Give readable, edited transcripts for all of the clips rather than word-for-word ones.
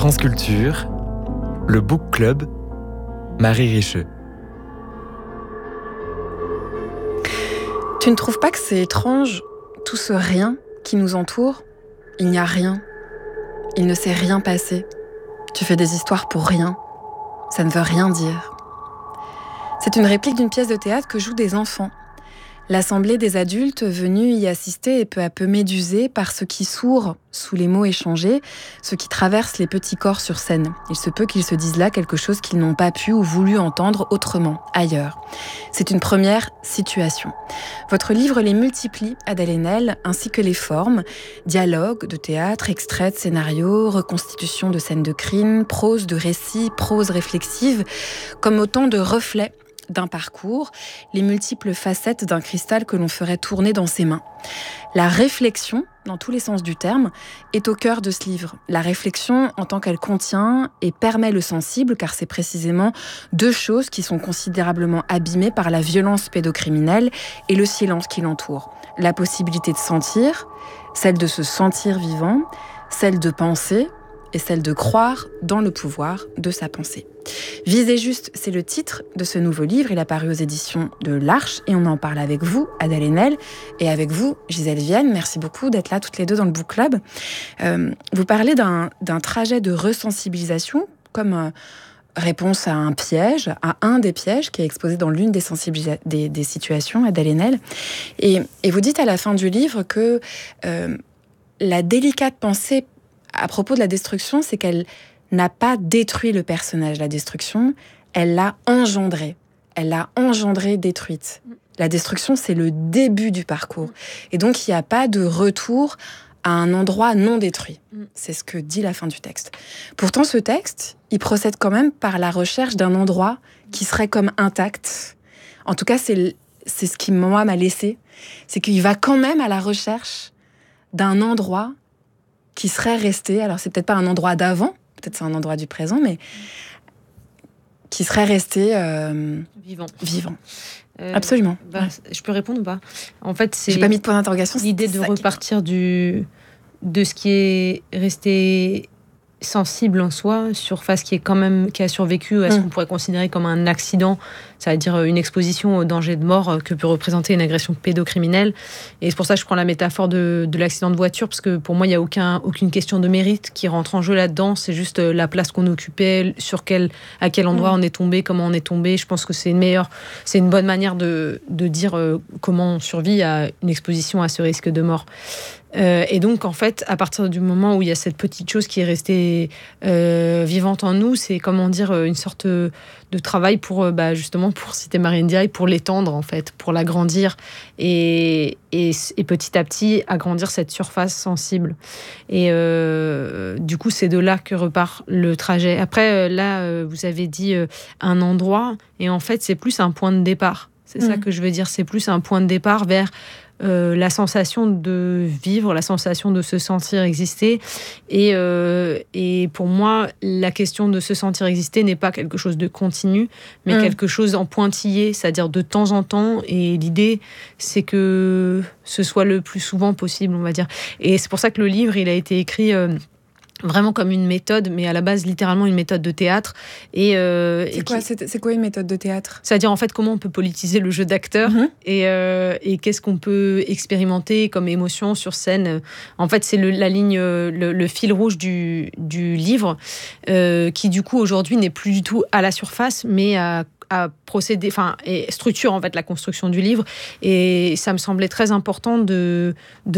France Culture, le Book Club, Marie Richeux. Tu ne trouves pas que c'est étrange, tout ce rien qui nous entoure? Il n'y a rien. Il ne s'est rien passé. Tu fais des histoires pour rien. Ça ne veut rien dire. C'est une réplique d'une pièce de théâtre que jouent des enfants. L'assemblée des adultes venus y assister est peu à peu médusée par ce qui sourd sous les mots échangés, ce qui traverse les petits corps sur scène. Il se peut qu'ils se disent là quelque chose qu'ils n'ont pas pu ou voulu entendre autrement, ailleurs. C'est une première situation. Votre livre les multiplie, Adèle Haenel, ainsi que les formes, dialogues de théâtre, extraits de scénarios, reconstitution de scènes de crime, prose de récits, prose réflexive, comme autant de reflets d'un parcours, les multiples facettes d'un cristal que l'on ferait tourner dans ses mains. La réflexion, dans tous les sens du terme, est au cœur de ce livre. La réflexion en tant qu'elle contient et permet le sensible, car c'est précisément deux choses qui sont considérablement abîmées par la violence pédocriminelle et le silence qui l'entoure. La possibilité de sentir, celle de se sentir vivant, celle de penser et celle de croire dans le pouvoir de sa pensée. Viser juste, c'est le titre de ce nouveau livre. Il a paru aux éditions de l'Arche et on en parle avec vous, Adèle Haenel, et avec vous, Gisèle Vienne. Merci beaucoup d'être là toutes les deux dans le Book Club. Vous parlez d'un trajet de resensibilisation comme réponse à un piège, à un des pièges qui est exposé dans l'une des situations, Adèle Haenel. Et vous dites à la fin du livre que la délicate pensée à propos de la destruction, c'est qu'elle n'a pas détruit le personnage. La destruction, elle l'a engendrée. Elle l'a engendrée détruite. La destruction, c'est le début du parcours. Et donc, il n'y a pas de retour à un endroit non détruit. C'est ce que dit la fin du texte. Pourtant, ce texte, il procède quand même par la recherche d'un endroit qui serait comme intact. En tout cas, c'est ce qui, moi, m'a laissé. C'est qu'il va quand même à la recherche d'un endroit qui serait resté, alors c'est peut-être pas un endroit d'avant, peut-être c'est un endroit du présent, mais qui serait resté vivant. Absolument. Je peux répondre ou pas? En fait, c'est j'ai pas mis de point d'interrogation. L'idée de repartir de ce qui est resté sensible en soi, surface qui a survécu à ce qu'on pourrait considérer comme un accident, c'est-à-dire une exposition au danger de mort que peut représenter une agression pédocriminelle. Et c'est pour ça que je prends la métaphore de l'accident de voiture, parce que pour moi, il n'y a aucune question de mérite qui rentre en jeu là-dedans. C'est juste la place qu'on occupait, à quel endroit on est tombé, comment on est tombé. Je pense que c'est une bonne manière de dire comment on survit à une exposition à ce risque de mort. Et donc, en fait, à partir du moment où il y a cette petite chose qui est restée vivante en nous, c'est, comment dire, une sorte de travail pour, justement, pour citer Marie Ndiaye, pour l'étendre, en fait, pour l'agrandir et petit à petit agrandir cette surface sensible. Et du coup, c'est de là que repart le trajet. Après, là, vous avez dit un endroit, et en fait, c'est plus un point de départ. C'est ça que je veux dire, c'est plus un point de départ vers la sensation de vivre, la sensation de se sentir exister. Et pour moi, la question de se sentir exister n'est pas quelque chose de continu, mais quelque chose en pointillé, c'est-à-dire de temps en temps. Et l'idée, c'est que ce soit le plus souvent possible, on va dire. Et c'est pour ça que le livre, il a été écrit vraiment comme une méthode, mais à la base littéralement une méthode de théâtre. C'est quoi une méthode de théâtre? C'est-à-dire en fait comment on peut politiser le jeu d'acteur et qu'est-ce qu'on peut expérimenter comme émotion sur scène. En fait, c'est la ligne, le fil rouge du livre qui du coup aujourd'hui n'est plus du tout à la surface, mais à procéder, et structure en fait la construction du livre. Et ça me semblait très important de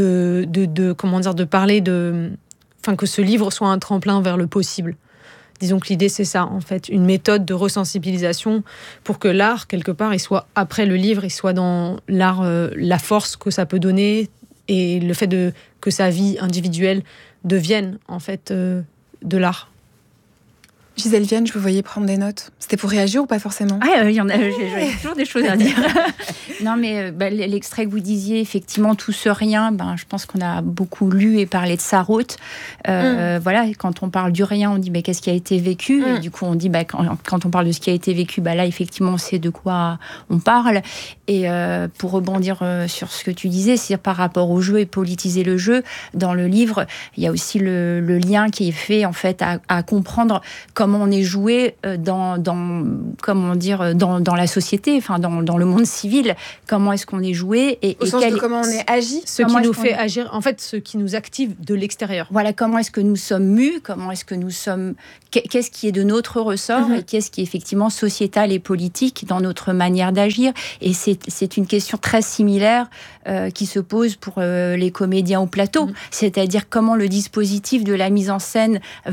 parler que ce livre soit un tremplin vers le possible. Disons que l'idée, c'est ça, en fait, une méthode de resensibilisation pour que l'art, quelque part, il soit après le livre, il soit dans l'art, la force que ça peut donner et le fait que sa vie individuelle devienne, en fait, de l'art. Gisèle Vienne, je vous voyais prendre des notes. C'était pour réagir ou pas forcément ? Il y en a, j'ai toujours des choses à dire. Non, mais l'extrait que vous disiez, effectivement, tout ce rien, je pense qu'on a beaucoup lu et parlé de Sarraute. Voilà, quand on parle du rien, on dit qu'est-ce qui a été vécu ? Et du coup, on dit quand on parle de ce qui a été vécu, là, effectivement, on sait de quoi on parle. Et pour rebondir sur ce que tu disais, c'est par rapport au jeu et politiser le jeu, dans le livre, il y a aussi le lien qui est fait, en fait, à comprendre comment on est joué dans la société, enfin dans le monde civil, comment est-ce qu'on est joué au sens de comment on est agi, ce qui nous fait agir, en fait, ce qui nous active de l'extérieur. Voilà, comment est-ce que nous sommes mus, comment est-ce que nous sommes, qu'est-ce qui est de notre ressort et qu'est-ce qui est effectivement sociétal et politique dans notre manière d'agir. Et c'est une question très similaire qui se pose pour les comédiens au plateau, c'est-à-dire comment le dispositif de la mise en scène